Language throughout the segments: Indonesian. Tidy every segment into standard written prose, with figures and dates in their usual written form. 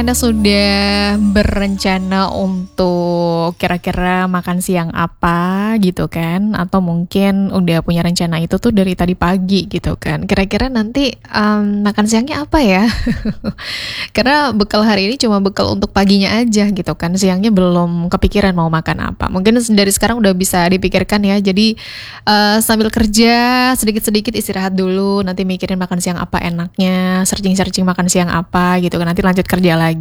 Anda sudah berencana untuk kira-kira makan siang apa gitu kan? Atau mungkin udah punya rencana itu tuh dari tadi pagi gitu kan? Kira-kira nanti makan siangnya apa ya? Karena bekal hari ini cuma bekal untuk paginya aja gitu kan. Siangnya belum kepikiran mau makan apa. Mungkin dari sekarang udah bisa dipikirkan ya. Jadi sambil kerja sedikit-sedikit istirahat dulu. Nanti mikirin makan siang apa enaknya. Searching-searching makan siang apa gitu kan. Nanti lanjut kerja lagi.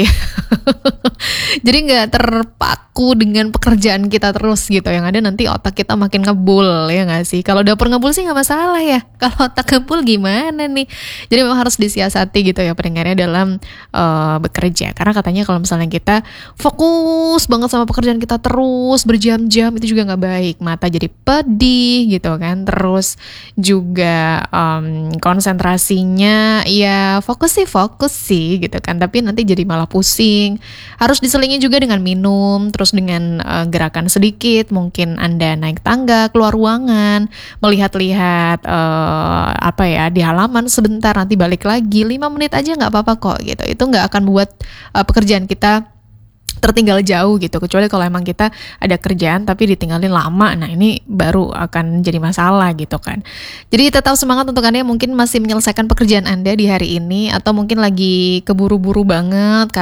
Jadi nggak terpaku dengan pekerjaan kita terus gitu. Yang ada nanti otak kita makin ngebul ya nggak sih. Kalau dapur ngebul sih nggak masalah ya. Kalau otak ngebul gimana nih? Jadi memang harus disiasati gitu ya pendengarnya dalam bekerja. Karena katanya kalau misalnya kita fokus banget sama pekerjaan kita terus berjam-jam itu juga nggak baik. Mata jadi pedih gitu kan. Terus juga konsentrasinya ya fokus sih gitu kan. Tapi nanti jadi malah pusing. Harus diselingi juga dengan minum, terus dengan gerakan sedikit. Mungkin Anda naik tangga, keluar ruangan, melihat-lihat di halaman sebentar, nanti balik lagi 5 menit aja nggak apa-apa kok gitu. Itu nggak akan buat pekerjaan kita tertinggal jauh gitu, kecuali kalau emang kita ada kerjaan tapi ditinggalin lama, nah ini baru akan jadi masalah gitu kan. Jadi tetap semangat untuk Anda yang mungkin masih menyelesaikan pekerjaan Anda di hari ini, atau mungkin lagi keburu-buru banget